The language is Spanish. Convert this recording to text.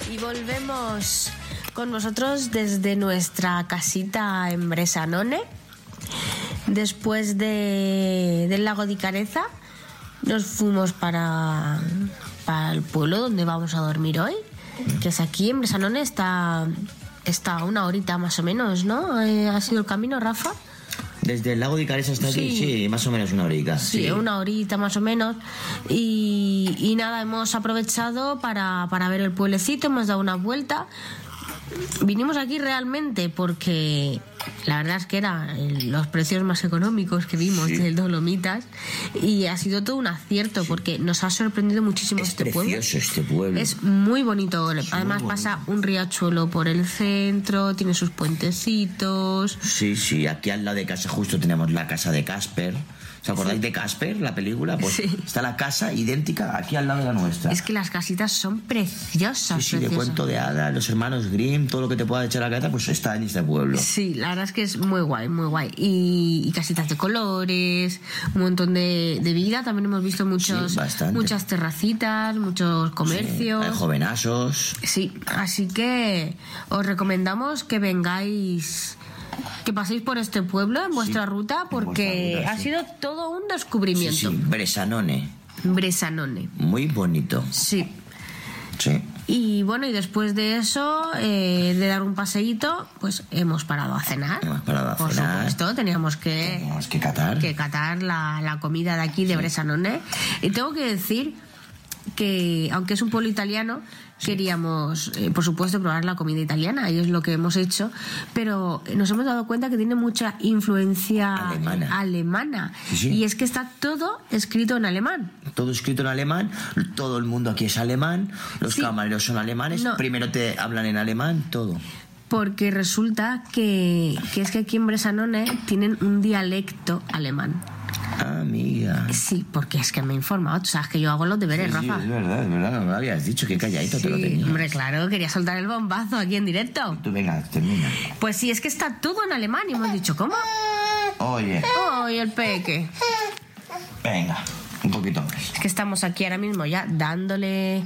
Y volvemos con vosotros desde nuestra casita en Bresanone. Después del lago de Icareza nos fuimos para el pueblo donde vamos a dormir hoy, que es aquí en Bresanone. Está a una horita más o menos, ¿no? ¿Ha sido el camino, Rafa? Desde el lago de Icareza hasta aquí, sí, más o menos una horita. Sí, una horita más o menos. Y nada, hemos aprovechado para ver el pueblecito, hemos dado una vuelta. Vinimos aquí realmente porque la verdad es que eran los precios más económicos que vimos del Dolomitas, y ha sido todo un acierto porque nos ha sorprendido muchísimo este pueblo. Es precioso este pueblo. Es muy bonito. Además pasa un riachuelo por el centro, tiene sus puentecitos. Sí, aquí al lado de casa justo tenemos la casa de Casper. ¿Os acordáis de Casper, la película? Pues está la casa idéntica aquí al lado de la nuestra. Es que las casitas son preciosas. Sí, de cuento de hadas, los hermanos Grimm, todo lo que te pueda echar a la cabeza, pues está en este pueblo. Sí, la verdad es que es muy guay, muy guay. Y casitas de colores, un montón de vida. También hemos visto muchas terracitas, muchos comercios. Hay jovenazos. Sí, así que os recomendamos que vengáis, que paséis por este pueblo en vuestra ruta, porque ha sido todo un descubrimiento. Sí, Bresanone. Muy bonito. Sí. Y bueno, y después de eso, de dar un paseíto, pues hemos parado a cenar. Por supuesto, teníamos que catar la comida de aquí de Bresanone. Y tengo que decir que, aunque es un pueblo italiano, queríamos, por supuesto, probar la comida italiana, y es lo que hemos hecho, pero nos hemos dado cuenta que tiene mucha influencia alemana. Y es que está todo escrito en alemán. Todo escrito en alemán, todo el mundo aquí es alemán, los camareros son alemanes, primero te hablan en alemán, todo. Porque resulta que es que aquí en Bresanone tienen un dialecto alemán. Amiga. Sí, porque es que me he informado. Tú sabes que yo hago los deberes, Rafa. Es verdad, no me habías dicho, que calladito te lo tenías. Hombre, claro, quería soltar el bombazo aquí en directo. Tú venga, termina. Pues sí, es que está todo en alemán y hemos dicho, ¿cómo? Oye, el peque. Venga, un poquito más. Es que estamos aquí ahora mismo ya dándole